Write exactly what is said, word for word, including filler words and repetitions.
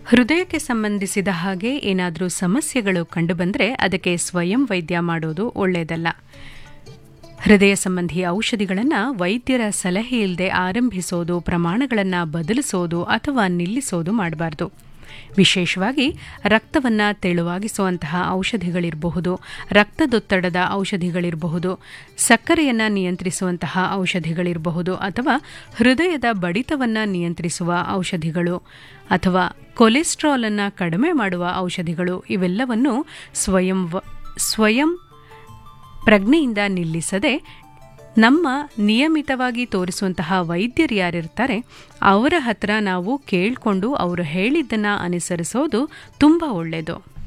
ಹೃದಯಕ್ಕೆ ಸಂಬಂಧಿಸಿದ ಹಾಗೆ ಏನಾದರೂ ಸಮಸ್ಯೆಗಳು ಕಂಡುಬಂದರೆ ಅದಕ್ಕೆ ಸ್ವಯಂ ವೈದ್ಯ ಮಾಡೋದು ಒಳ್ಳೆಯದಲ್ಲ. ಹೃದಯ ಸಂಬಂಧಿ ಔಷಧಿಗಳನ್ನು ವೈದ್ಯರ ಸಲಹೆ ಇಲ್ಲದೆ ಆರಂಭಿಸೋದು, ಪ್ರಮಾಣಗಳನ್ನು ಬದಲಿಸೋದು ಅಥವಾ ನಿಲ್ಲಿಸೋದು ಮಾಡಬಾರ್ದು. ವಿಶೇಷವಾಗಿ ರಕ್ತವನ್ನು ತೆಳುವಾಗಿಸುವಂತಹ ಔಷಧಿಗಳಿರಬಹುದು, ರಕ್ತದೊತ್ತಡದ ಔಷಧಿಗಳಿರಬಹುದು, ಸಕ್ಕರೆಯನ್ನು ನಿಯಂತ್ರಿಸುವಂತಹ ಔಷಧಿಗಳಿರಬಹುದು, ಅಥವಾ ಹೃದಯದ ಬಡಿತವನ್ನು ನಿಯಂತ್ರಿಸುವ ಔಷಧಿಗಳು ಅಥವಾ ಕೊಲೆಸ್ಟ್ರಾಲ್ ಅನ್ನು ಕಡಿಮೆ ಮಾಡುವ ಔಷಧಿಗಳು ಇವೆಲ್ಲವನ್ನು ಸ್ವಯಂ ಸ್ವಯಂ ಪ್ರಜ್ಞೆಯಿಂದ ನಿಲ್ಲಿಸದೆ ನಮ್ಮ ನಿಯಮಿತವಾಗಿ ತೋರಿಸುವಂತಹ ವೈದ್ಯರು ಯಾರಿರ್ತಾರೆ ಅವರ ಹತ್ರ ನಾವು ಕೇಳಿಕೊಂಡು ಅವರು ಹೇಳಿದ್ದನ್ನು ಅನುಸರಿಸೋದು ತುಂಬ ಒಳ್ಳೆಯದು.